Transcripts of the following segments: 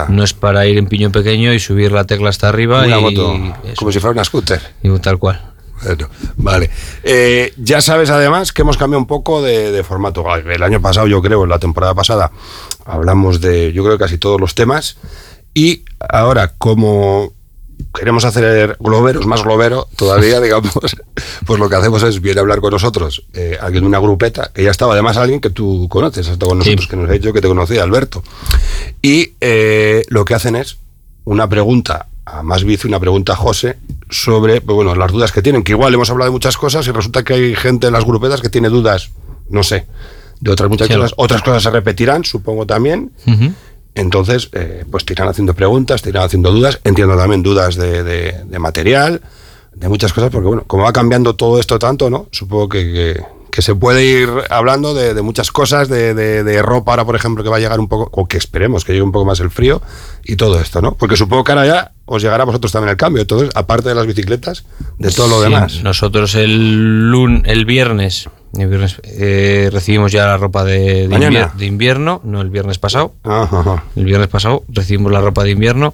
No es para ir en piñón pequeño y subir la tecla hasta arriba. Una y moto, eso. como si fuera una scooter. Y tal cual. Bueno, vale. Ya sabes además que hemos cambiado un poco de formato. El año pasado, yo creo, en la temporada pasada, hablamos de, yo creo, casi todos los temas. Y ahora, como queremos hacer globeros, más globero todavía, digamos, pues lo que hacemos es viene a hablar con nosotros alguien de una grupeta, que ya estaba, además alguien que tú conoces, hasta con nosotros, sí, que nos ha dicho que te conocía, Alberto. Y lo que hacen es una pregunta a Más Bici, una pregunta a José sobre, pues bueno, las dudas que tienen, que igual hemos hablado de muchas cosas y resulta que hay gente en las grupetas que tiene dudas, no sé, de otras muchas cosas. Otras cosas se repetirán, supongo también. Uh-huh. Entonces, pues te irán haciendo preguntas, te irán haciendo dudas. Entiendo también dudas de material, de muchas cosas, porque bueno, como va cambiando todo esto tanto, ¿no? Supongo que se puede ir hablando de muchas cosas, de ropa ahora, por ejemplo, que va a llegar un poco, o que esperemos que llegue un poco más el frío y todo esto, ¿no? Porque supongo que ahora ya os llegará a vosotros también el cambio. Entonces, aparte de las bicicletas, de todo lo demás. Nosotros el viernes recibimos ya la ropa de invierno, no el viernes pasado. Ajá. El viernes pasado recibimos la ropa de invierno.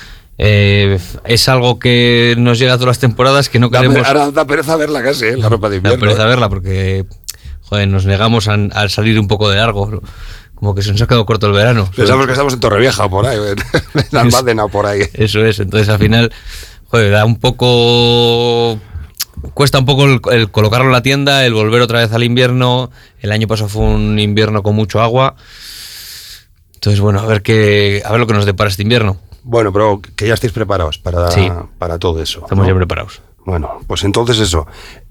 Es algo que nos llega a todas las temporadas, que no queremos. Ahora da pereza verla casi, la ropa de invierno. Da pereza verla porque, joder, nos negamos a salir un poco de largo, ¿no? Como que se nos ha quedado corto el verano. Pensamos que estamos en Torrevieja o por ahí, en Almádena o por ahí. Eso es, entonces al final, joder, da un poco. Cuesta un poco el colocarlo en la tienda, el volver otra vez al invierno. El año pasado fue un invierno con mucho agua. Entonces, bueno, a ver lo que nos depara este invierno. Bueno, pero que ya estéis preparados para todo eso. Estamos ya preparados. Bueno, pues entonces eso.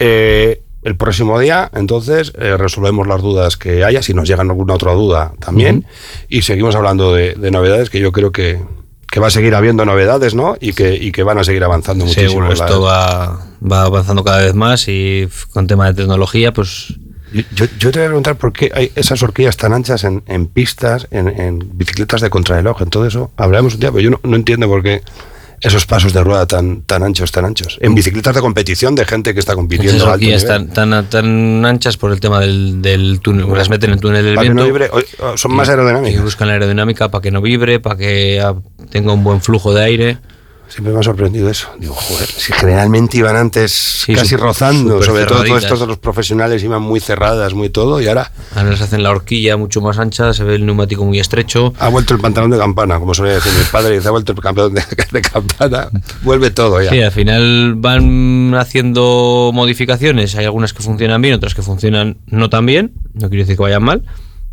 El próximo día, entonces, resolvemos las dudas que haya, si nos llegan alguna otra duda también, y seguimos hablando de novedades, que yo creo que va a seguir habiendo novedades, ¿no? Y que van a seguir avanzando muchísimo. Seguro, esto va avanzando cada vez más, y con tema de tecnología, pues... Yo te voy a preguntar por qué hay esas horquillas tan anchas en pistas, en bicicletas de contrarreloj, en todo eso. Hablaremos un día, pero yo no entiendo por qué esos pasos de rueda tan anchos. En bicicletas de competición, de gente que está compitiendo. Esas horquillas tan anchas por el tema del túnel, las meten en el túnel del viento. Para que no vibre, son más aerodinámicas. Y buscan la aerodinámica para que no vibre, para que tenga un buen flujo de aire. Siempre me ha sorprendido eso. Digo, joder, si generalmente iban antes casi rozando, sobre todo estos de los profesionales iban muy cerradas, muy todo, y ahora les hacen la horquilla mucho más ancha, se ve el neumático muy estrecho. Ha vuelto el pantalón de campana, como solía decir mi padre, dice, ha vuelto el pantalón de campana, vuelve todo ya. Sí, al final van haciendo modificaciones, hay algunas que funcionan bien, otras que funcionan no tan bien, no quiero decir que vayan mal,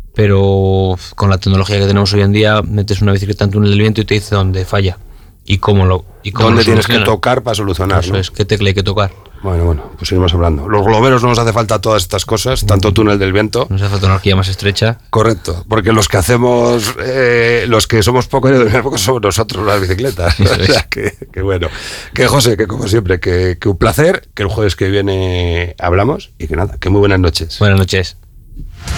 pero con la tecnología que tenemos hoy en día, metes una bicicleta en túnel del viento y te dice dónde falla. ¿Y cómo ¿Dónde tienes que tocar para solucionarlo? Eso es, ¿qué tecla hay que tocar? Bueno, pues seguimos hablando. Los globeros no nos hace falta todas estas cosas, tanto túnel del viento. Nos hace falta una horquilla más estrecha. Correcto, porque los que hacemos, los que somos pocos somos nosotros, las bicicletas. O sea, que bueno. Que José, que como siempre, que un placer, que el jueves que viene hablamos y que nada, que muy buenas noches. Buenas noches.